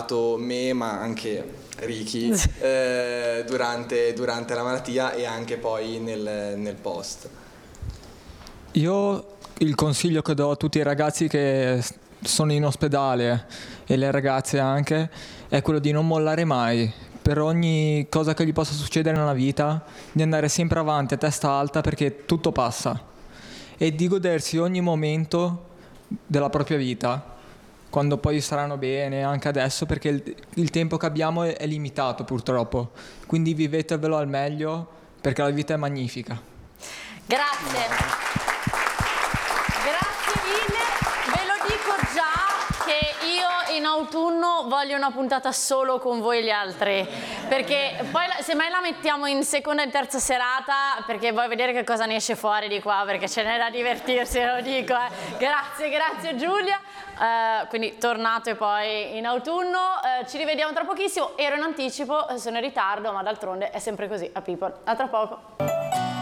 aiutato me, ma anche Ricky durante la malattia e anche poi nel post. Io il consiglio che do a tutti i ragazzi che sono in ospedale e le ragazze anche è quello di non mollare mai, per ogni cosa che gli possa succedere nella vita, di andare sempre avanti a testa alta, perché tutto passa, e di godersi ogni momento della propria vita, quando poi saranno bene, anche adesso, perché il tempo che abbiamo è limitato purtroppo, quindi vivetevelo al meglio, perché la vita è magnifica. Grazie. Grazie mille, ve lo dico già che io in autunno voglio una puntata solo con voi gli altri, perché poi semmai la mettiamo in seconda e terza serata, perché voglio vedere che cosa ne esce fuori di qua, perché ce n'è da divertirsi, lo dico. Grazie Giulia, quindi tornate poi in autunno, ci rivediamo tra pochissimo, ero in anticipo, sono in ritardo, ma d'altronde è sempre così a People. A tra poco.